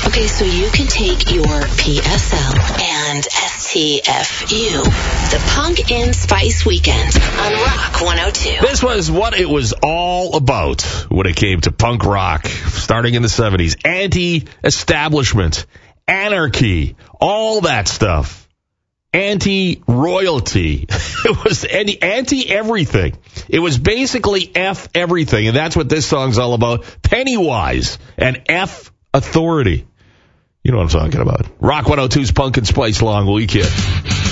Okay, so you can take your PSL and STFU. The Punk and Spice Weekend on Rock 102. This was what it was all about when it came to punk rock, starting in the 70s. Anti-establishment, anarchy, all that stuff. Anti-royalty. It was anti-everything. It was basically F everything, and that's what this song's all about. Pennywise and F authority. You know what I'm talking about. Rock 102's Punk and Spice Long Weekend.